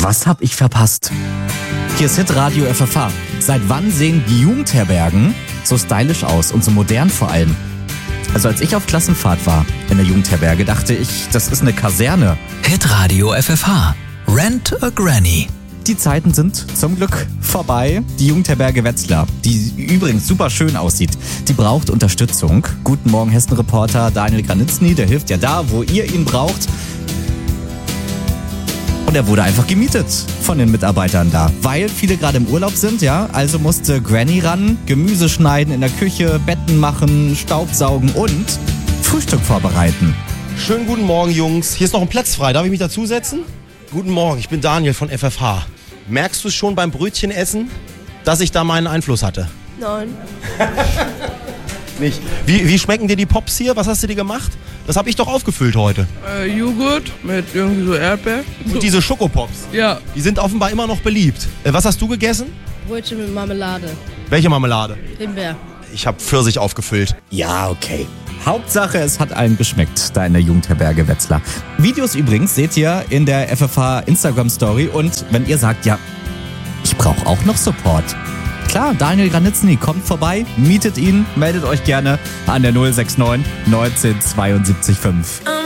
Was hab ich verpasst? Hier ist Hitradio FFH. Seit wann sehen die Jugendherbergen so stylisch aus und so modern vor allem? Also als ich auf Klassenfahrt war in der Jugendherberge, dachte ich, das ist eine Kaserne. Hitradio FFH. Rent a Granny. Die Zeiten sind zum Glück vorbei. Die Jugendherberge Wetzlar, die übrigens super schön aussieht, die braucht Unterstützung. Guten Morgen, Hessen-Reporter Daniel Granitzny, der hilft ja da, wo ihr ihn braucht. Und er wurde einfach gemietet von den Mitarbeitern da, weil viele gerade im Urlaub sind, ja. Also musste Granny ran, Gemüse schneiden in der Küche, Betten machen, Staubsaugen und Frühstück vorbereiten. Schönen guten Morgen, Jungs. Hier ist noch ein Platz frei. Darf ich mich dazusetzen? Guten Morgen, ich bin Daniel von FFH. Merkst du schon beim Brötchenessen, dass ich da meinen Einfluss hatte? Nein. Nicht. Wie schmecken dir die Pops hier? Was hast du dir gemacht? Das habe ich doch aufgefüllt heute. Joghurt mit irgendwie so Erdbeer. Und diese Schokopops, Ja, die sind offenbar immer noch beliebt. Was hast du gegessen? Brötchen mit Marmelade. Welche Marmelade? Himbeer. Ich habe Pfirsich aufgefüllt. Ja, okay. Hauptsache, es hat allen geschmeckt, da in der Jugendherberge Wetzlar. Videos übrigens seht ihr in der FFH Instagram-Story. Und wenn ihr sagt, ja, ich brauche auch noch Support. Klar, Daniel Granitzny kommt vorbei, mietet ihn, meldet euch gerne an der 069 19 72 5.